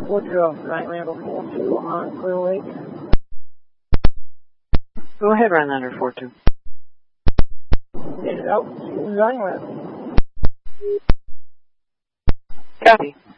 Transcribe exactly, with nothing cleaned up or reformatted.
Woodruff, right Randall four two on Clear Lake. Go ahead, Rhinelander four two. Get it out. Who's on with? Copy.